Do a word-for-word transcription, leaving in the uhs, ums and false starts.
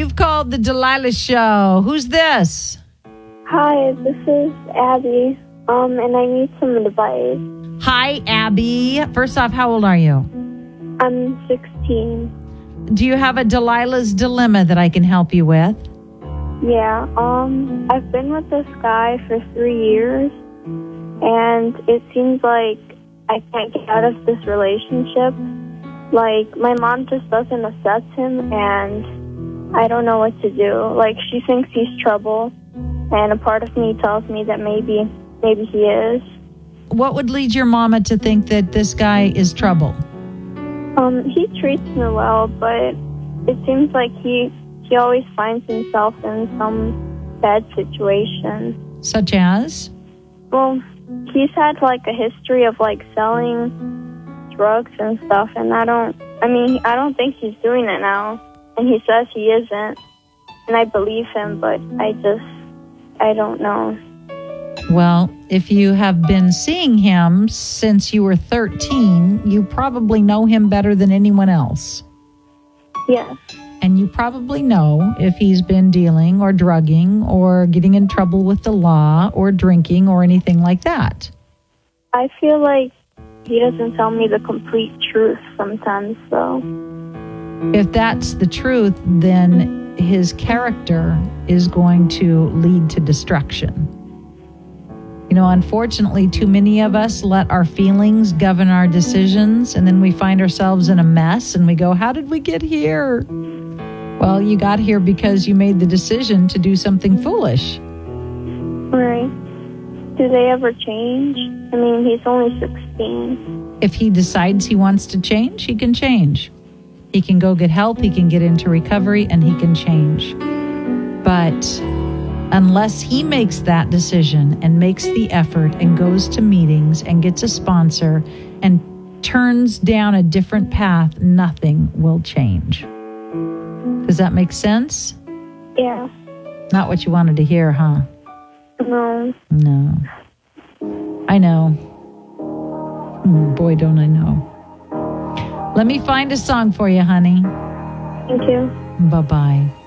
You've called the Delilah Show. Who's this? Hi, this is Abby, um, and I need some advice. Hi, Abby. First off, how old are you? I'm sixteen. Do you have a Delilah's Dilemma that I can help you with? Yeah, um, I've been with this guy for three years, and it seems like I can't get out of this relationship. Like, my mom just doesn't accept him, and I don't know what to do. Like, she thinks he's trouble, and a part of me tells me that maybe, maybe he is. What would lead your mama to think that this guy is trouble? Um, he treats me well, but it seems like he he always finds himself in some bad situation. Such as? Well, he's had like a history of like selling drugs and stuff, and I don't, I mean, I don't think he's doing it now, and he says he isn't, and I believe him, but I just, I don't know. Well, if you have been seeing him since you were thirteen, you probably know him better than anyone else. Yes. And you probably know if he's been dealing or drugging or getting in trouble with the law or drinking or anything like that. I feel like he doesn't tell me the complete truth sometimes, so. If that's the truth, then his character is going to lead to destruction. You know, unfortunately, too many of us let our feelings govern our decisions, and then we find ourselves in a mess, and we go, how did we get here? Well, you got here because you made the decision to do something foolish. Right. Do they ever change? I mean, he's only sixteen. If he decides he wants to change, he can change. He can go get help, he can get into recovery, and he can change. But unless he makes that decision and makes the effort and goes to meetings and gets a sponsor and turns down a different path, nothing will change. Does that make sense? Yeah. Not what you wanted to hear, huh? No. No. I know. Mm, boy, don't I know. Let me find a song for you, honey. Thank you. Bye-bye.